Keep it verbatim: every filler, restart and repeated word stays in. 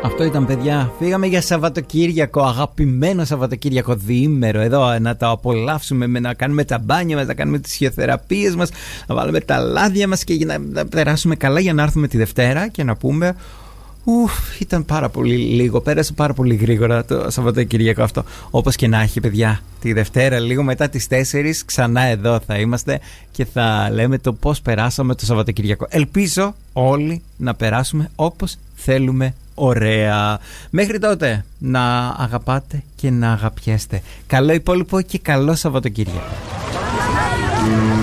Αυτό ήταν, παιδιά. Φύγαμε για Σαββατοκύριακο, αγαπημένο Σαββατοκύριακο διήμερο. Εδώ να το απολαύσουμε, με να κάνουμε τα μπάνια μας, να κάνουμε τις χειοθεραπείες μας, να βάλουμε τα λάδια μας και να, να περάσουμε καλά για να έρθουμε τη Δευτέρα και να πούμε ουφ, ήταν πάρα πολύ λίγο, πέρασε πάρα πολύ γρήγορα το Σαββατοκύριακο αυτό. Όπως και να έχει, παιδιά, τη Δευτέρα λίγο μετά τις τέσσερις ξανά εδώ θα είμαστε και θα λέμε το πώς περάσαμε το Σαββατοκύριακο. Ελπίζω όλοι να περάσουμε όπως θέλουμε, ωραία. Μέχρι τότε να αγαπάτε και να αγαπιέστε. Καλό υπόλοιπο και καλό Σαββατοκύριακο.